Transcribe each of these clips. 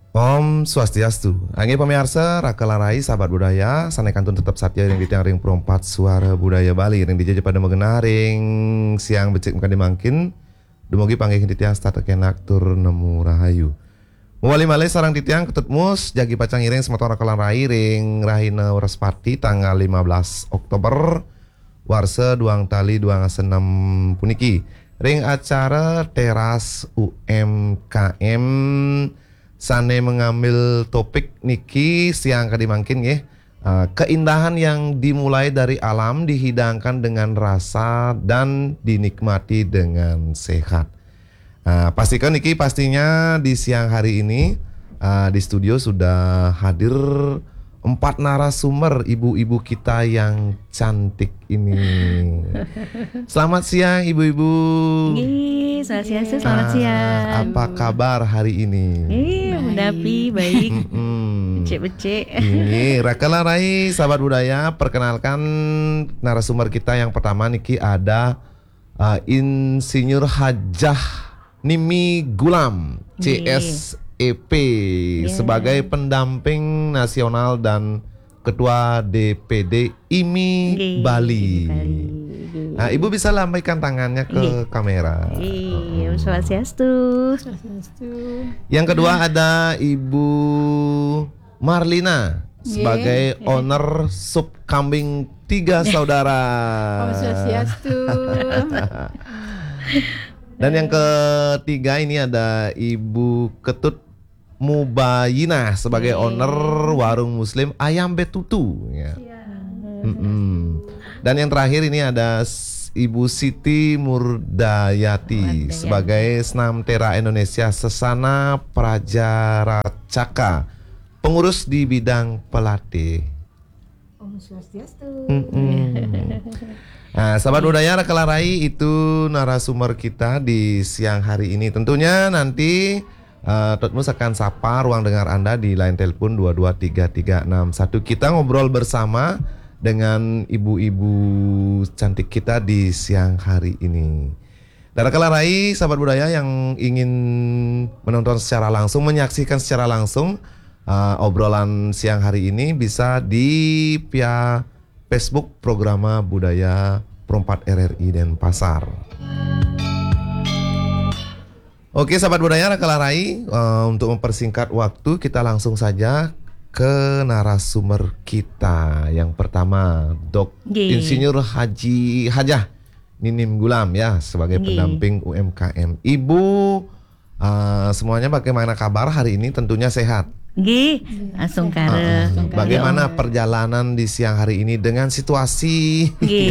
Om Swastiastu. Angge pemirsa, rakelarai sahabat budaya, sanekantun tetap satya yang ditiang ring perompat suara budaya Bali yang dijajah pada mengenah ring siang becik muka dimangkin. Dumugi panggih ditiang start kenak tur nemu rahayu. Muwali malih sarang ditiang ketut mus jagi pacang iring semotor rakelarai ring rahina Waraspati tanggal 15 Oktober warsa duang tali duang senam puniki. Ring acara teras UMKM Sane mengambil topik niki siang kadimangkin ya. Keindahan yang dimulai dari alam dihidangkan dengan rasa dan dinikmati dengan sehat. Pastikan niki pastinya di siang hari ini di studio sudah hadir 4 narasumber ibu-ibu kita yang cantik ini. Selamat siang ibu-ibu. Selamat siang. Apa kabar hari ini? Mendapi baik. Becek-becek. Ini rakelarai sahabat budaya, perkenalkan narasumber kita yang pertama niki ada Insinyur Hajah Nimi Gulam CSEP sebagai pendamping nasional dan Ketua DPD IMI Bali. Nah, Ibu bisa lambaikan tangannya ke kamera. Swastiastu. Yang kedua ada Ibu Marlina sebagai owner sup kambing 3 saudara. Swastiastu. Dan yang ketiga ini ada Ibu Ketut Mubayinah sebagai owner warung muslim Ayam Betutu ya. Dan yang terakhir ini ada Ibu Siti Murdayati sebagai Senam Tera Indonesia Sesana Prajaracaka, pengurus di bidang pelatih. Om Swastiastu. Nah, sahabat budaya rakelarai itu narasumber kita di siang hari ini. Tentunya nanti Totmus akan sapa ruang dengar Anda di line telepon 223361. Kita ngobrol bersama dengan ibu-ibu cantik kita di siang hari ini. Dan rakelarai sahabat budaya yang ingin menonton secara langsung, menyaksikan secara langsung obrolan siang hari ini bisa di via Facebook Programa Budaya Perompat RRI Denpasar. Oke sahabat budaya rakelarai, untuk mempersingkat waktu kita langsung saja ke narasumber kita. Yang pertama Insinyur Hajah Ninim Gulam ya sebagai pendamping UMKM. Ibu semuanya bagaimana kabar hari ini? Tentunya sehat. Langsung kare. Bagaimana perjalanan di siang hari ini dengan situasi?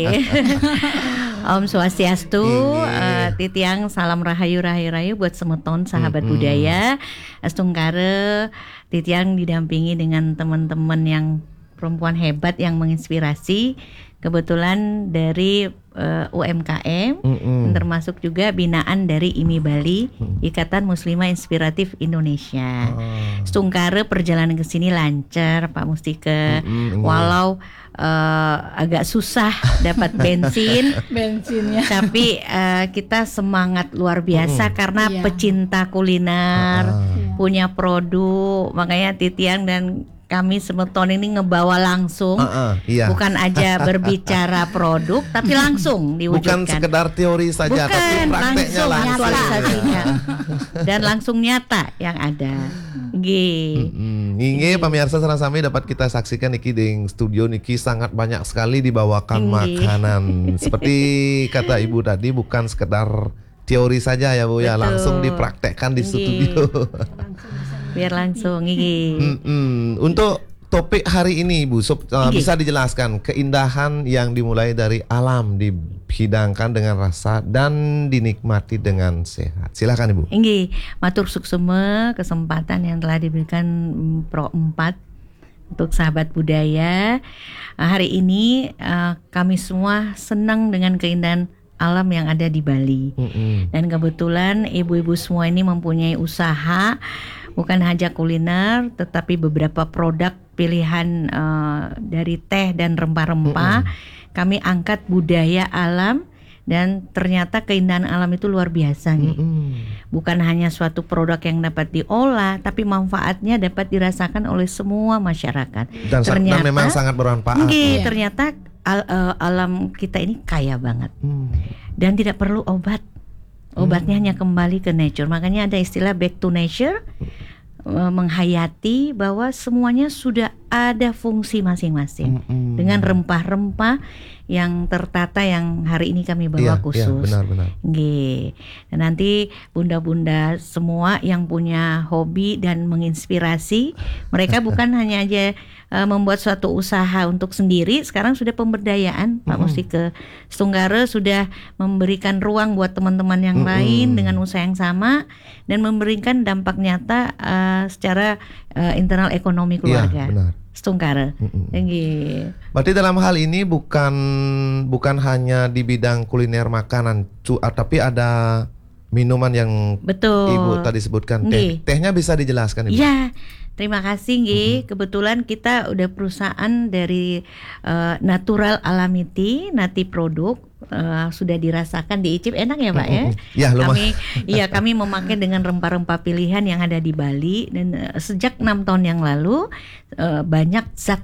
Om Swastiastu, titiang salam rahayu buat semeton sahabat budaya. Astung kare, titiang didampingi dengan teman-teman yang perempuan hebat yang menginspirasi. Kebetulan dari UMKM, termasuk juga binaan dari IMI Bali, Ikatan Muslimah Inspiratif Indonesia. Stungkare perjalanan ke sini lancar, Pak Mustika. Walau agak susah dapat bensinnya, tapi kita semangat luar biasa karena pecinta kuliner, punya produk, makanya titiang dan kami semeton ini ngebawa langsung, bukan aja berbicara produk, tapi langsung diwujudkan. Bukan sekedar teori saja, tapi prakteknya langsung. Dan langsung nyata yang ada. Nggih, pemirsa sareng sami dapat kita saksikan niki di studio niki sangat banyak sekali dibawakan makanan. Seperti kata Ibu tadi, bukan sekedar teori saja ya Bu ya, langsung dipraktekkan di studio. Biar langsung Untuk topik hari ini Bu bisa dijelaskan keindahan yang dimulai dari alam dihidangkan dengan rasa dan dinikmati dengan sehat. Silakan Ibu. Matur suksema kesempatan yang telah diberikan Pro 4 untuk sahabat budaya. Hari ini kami semua senang dengan keindahan alam yang ada di Bali. Dan kebetulan ibu-ibu semua ini mempunyai usaha, bukan hanya kuliner, tetapi beberapa produk pilihan dari teh dan rempah-rempah. Kami angkat budaya alam dan ternyata keindahan alam itu luar biasa nih. Bukan hanya suatu produk yang dapat diolah, tapi manfaatnya dapat dirasakan oleh semua masyarakat. Dan memang sangat bermanfaat. Ternyata alam kita ini kaya banget dan tidak perlu obat. Obatnya hanya kembali ke nature. Makanya ada istilah back to nature, menghayati bahwa semuanya sudah ada fungsi masing-masing dengan rempah-rempah yang tertata yang hari ini kami bawa khusus. Iya, benar. Dan nanti bunda-bunda semua yang punya hobi dan menginspirasi, mereka bukan hanya aja membuat suatu usaha untuk sendiri, sekarang sudah pemberdayaan. Pak Musike Stunggara sudah memberikan ruang buat teman-teman yang lain dengan usaha yang sama dan memberikan dampak nyata secara internal ekonomi keluarga. Iya, benar. Stunggara. Berarti dalam hal ini bukan hanya di bidang kuliner makanan, tapi ada minuman yang betul Ibu tadi sebutkan. Tehnya bisa dijelaskan, Ibu? Iya. Terima kasih, Kebetulan kita udah perusahaan dari Natural Alamiti, Nati Produk, sudah dirasakan, diicip, enak ya, Pak ya? Ya, kami memakai dengan rempah-rempah pilihan yang ada di Bali dan sejak 6 tahun yang lalu banyak zat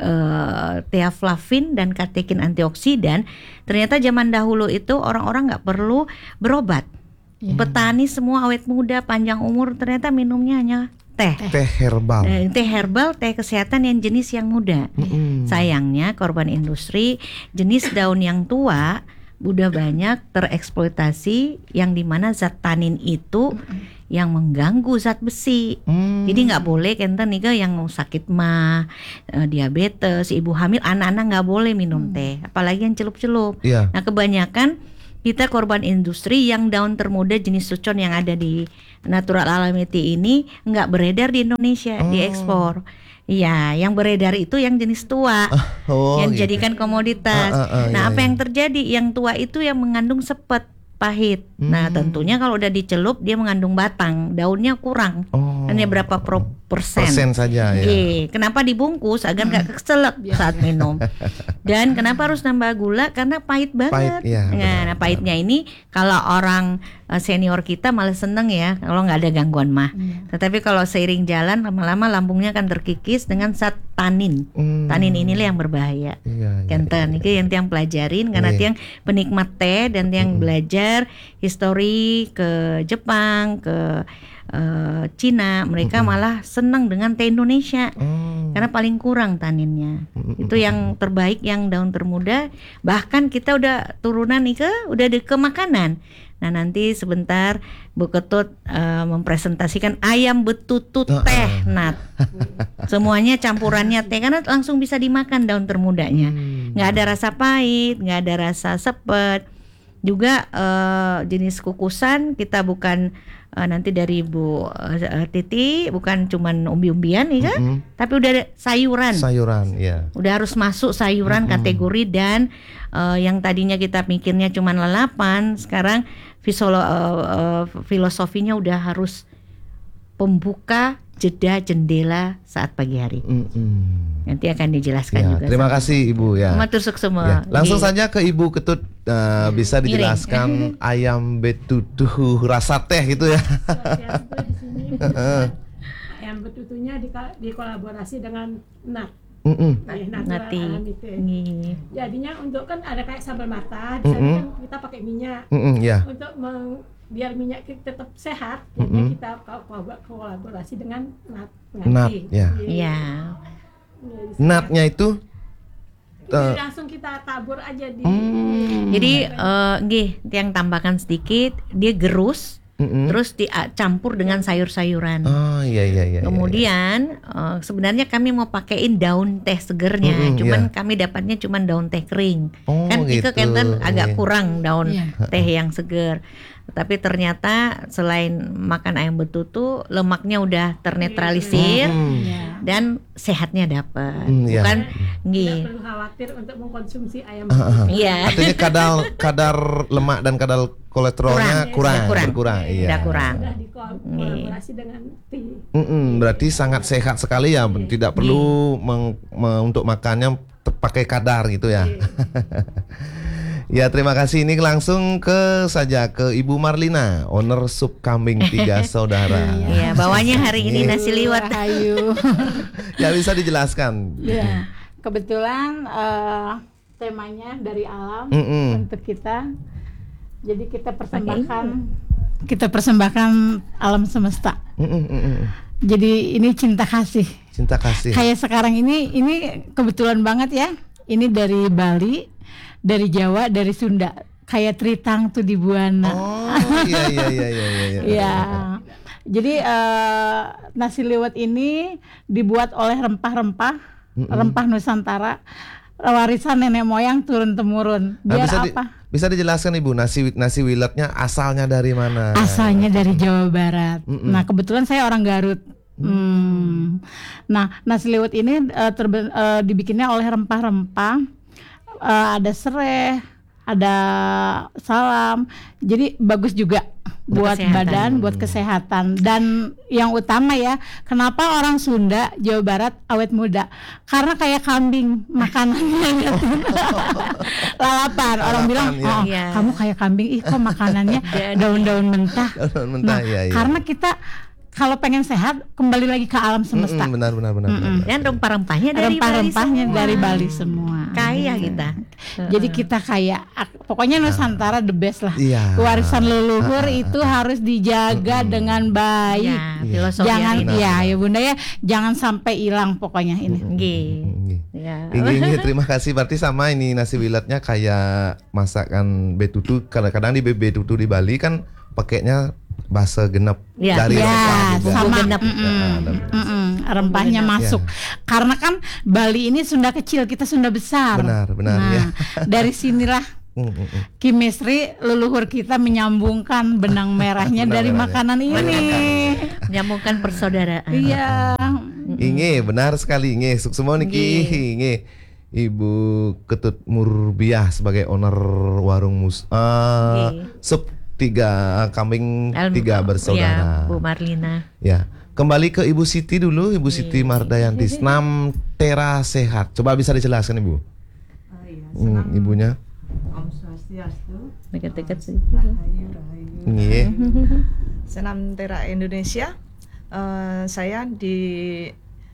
theaflavin dan katekin antioksidan. Ternyata zaman dahulu itu orang-orang nggak perlu berobat. Petani semua awet muda, panjang umur, ternyata minumnya hanya teh herbal. Teh herbal, teh kesehatan yang jenis yang muda. Sayangnya korban industri jenis daun yang tua udah banyak tereksploitasi, yang dimana zat tanin itu yang mengganggu zat besi. Jadi nggak boleh kenten nih yang sakit mah, diabetes, ibu hamil, anak-anak nggak boleh minum teh, apalagi yang celup-celup. Nah kebanyakan kita korban industri yang daun termuda jenis sucon yang ada di Natural Alamiti ini nggak beredar di Indonesia, diekspor. Iya, yang beredar itu yang jenis tua, yang dijadikan komoditas. Apa yang terjadi? Yang tua itu yang mengandung sepet, pahit. Nah tentunya kalau udah dicelup dia mengandung batang, daunnya kurang, hanya berapa persen saja. Kenapa dibungkus? Agar nggak keselak saat minum. Dan kenapa harus nambah gula? Karena pahit banget. Nah pahitnya ini kalau orang senior kita malah seneng ya kalau nggak ada gangguan mah. Tetapi kalau seiring jalan lama-lama lambungnya akan terkikis dengan zat tanin. Tanin inilah yang berbahaya. Kenten ini yang tiang pelajarin karena tiang penikmat teh dan tiang belajar histori ke Jepang, ke Cina, mereka malah senang dengan teh Indonesia karena paling kurang taninnya. Itu yang terbaik, yang daun termuda. Bahkan kita udah turunan udah ke makanan. Nah nanti sebentar Bu Ketut mempresentasikan ayam betutu teh nat. Semuanya campurannya teh karena langsung bisa dimakan daun termudanya. Nggak ada rasa pahit, nggak ada rasa sepet. Juga jenis kukusan kita bukan nanti dari Bu Titi, bukan cuman umbi-umbian ya kan? Tapi udah ada sayuran. Udah harus masuk sayuran kategori dan yang tadinya kita mikirnya cuman lalapan, sekarang filosofinya udah harus pembuka jendela saat pagi hari. Nanti akan dijelaskan juga. Terima kasih Ibu ya. Matur semua. Langsung saja ke Ibu Ketut, bisa dijelaskan ayam betutu rasa teh gitu ya. Ayam betutunya dikolaborasi dengan nat. Nati. Jadinya untuk kan ada kayak sambal mata, di sana kan kita pakai minyak. Untuk biar minyak kita tetap sehat, jadi kita kolaborasi dengan nat. Natnya itu langsung kita tabur aja di. Jadi yang tambahkan sedikit, dia gerus. Terus dicampur dengan sayur-sayuran. Kemudian sebenarnya kami mau pakein daun teh segernya, cuman kami dapatnya cuman daun teh kering. Kan itu kenten agak kurang daun teh yang seger. Tapi ternyata selain makan ayam betutu, lemaknya udah ternetralisir dan sehatnya dapat. Bukan nggak perlu khawatir untuk mengkonsumsi ayam betutu. Artinya kadar lemak dan kadar kolesterolnya kurang. Udah dikolaborasi dengan tea. Berarti sangat sehat sekali ya, tidak perlu untuk makannya pakai kadar gitu ya. Ya, terima kasih. Ini langsung saja ke Ibu Marlina, owner sup kambing 3 saudara. Iya, bawanya hari ini nasi liwet. Rahayu. Ya, bisa dijelaskan. Ya, kebetulan temanya dari alam untuk kita. Jadi kita persembahkan alam semesta. Jadi ini cinta kasih. Cinta kasih. Kayak sekarang ini kebetulan banget ya. Ini dari Bali, dari Jawa, dari Sunda. Kayak Tritang tuh di Buana. Oh, iya. Ya. Jadi nasi liwet ini dibuat oleh rempah-rempah, rempah Nusantara, warisan nenek moyang turun temurun. Biar bisa dijelaskan Ibu, nasi wiletnya asalnya dari mana? Asalnya dari Jawa Barat. Nah, kebetulan saya orang Garut. Nah, nasi liwet ini dibikinnya oleh rempah-rempah. Ada serai, ada salam. Jadi bagus juga buat badan, buat kesehatan. Dan yang utama ya, kenapa orang Sunda, Jawa Barat awet muda? Karena kayak kambing makanannya. Lalapan. Orang bilang, kamu kayak kambing, kok makanannya daun-daun mentah. Karena kita kalau pengen sehat kembali lagi ke alam semesta. Benar. Dan rempah-rempahnya dari Bali semua. Kaya kita. Jadi kita kayak pokoknya Nusantara the best lah. Warisan leluhur itu harus dijaga dengan baik. Jangan ya Bunda ya, jangan sampai hilang pokoknya ini. Ini terima kasih. Berarti sama ini nasi wiletnya kayak masakan betutu. Kadang-kadang di betutu di Bali kan pakainya bahasa genep dari rempah juga. Sama genep. Rempahnya masuk. Karena kan Bali ini Sunda kecil, kita Sunda besar. Benar. Nah, dari sinilah chemistry leluhur kita menyambungkan benang merahnya dari makanan ini. Menyambungkan persaudaraan. Iya. Inge, benar sekali Inge. Semua niki Inge. Ibu Ketut Murbiah sebagai owner warung sup 3 kambing 3 bersaudara. Bu Marlina. Ya, kembali ke Ibu Siti dulu, Ibu Siti Mardayanti, Senam Tera Sehat. Coba bisa dijelaskan Ibu. Ibunya. Om Swastiastu. Dekat-dekat sih. Rahayu. Senam Tera Indonesia. Saya di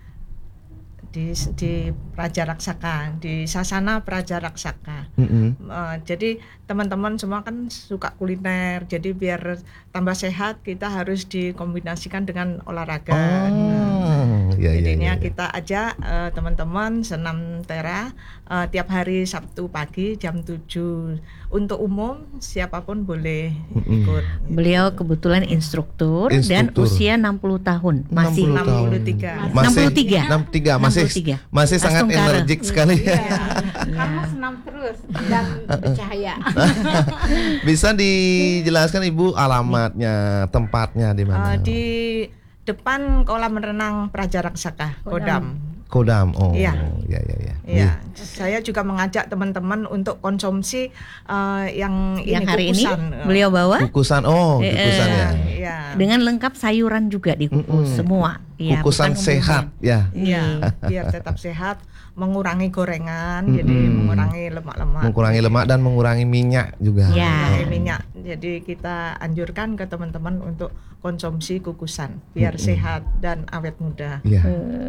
Praja Raksaka, di Sasana Praja Raksaka. Jadi teman-teman semua kan suka kuliner, jadi biar tambah sehat kita harus dikombinasikan dengan olahraga. Jadinya kita ajak teman-teman senam tera tiap hari Sabtu pagi jam 7. Untuk umum siapapun boleh ikut. Beliau kebetulan instruktur dan usia 60 tahun. Masih 63. 63. Masih sangat energik sekali. Karena senam terus dan bercahaya. Bisa dijelaskan Ibu alamatnya, tempatnya di mana? Di depan kolam renang Praja Raksaka, Kodam. Iya. Saya juga mengajak teman-teman untuk konsumsi yang hari kukusan. Ini beliau bawa kukusan. Kukusan ya. Dengan lengkap sayuran juga dikukus semua. Kukusan sehat ya. Iya, biar tetap sehat, mengurangi gorengan, jadi mengurangi lemak-lemak. Mengurangi lemak dan mengurangi minyak juga. Mengurangi minyak. Jadi kita anjurkan ke teman-teman untuk konsumsi kukusan biar sehat dan awet muda. Iya.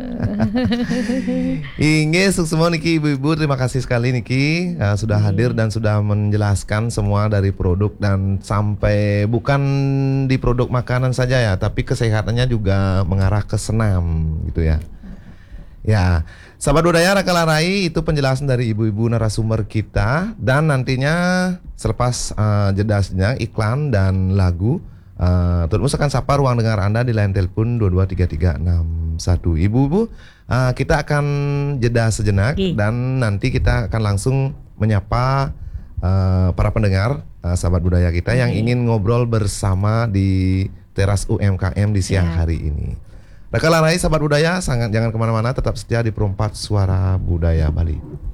Inge semua niki ibu-ibu, terima kasih sekali niki sudah hadir dan sudah menjelaskan semua dari produk dan sampai bukan di produk makanan saja ya, tapi kesehatannya juga mengarah ke senam gitu ya. Ya, sahabat budaya Rakalarai, itu penjelasan dari ibu-ibu narasumber kita. Dan nantinya selepas jeda sejenak iklan dan lagu, terus akan sapa ruang dengar Anda di line telepon 223361. Ibu-ibu, kita akan jeda sejenak dan nanti kita akan langsung menyapa para pendengar sahabat budaya kita yang ingin ngobrol bersama di teras UMKM di siang hari ini. Rakalarai sahabat budaya, jangan kemana-mana, tetap setia di Perempat Suara Budaya Bali.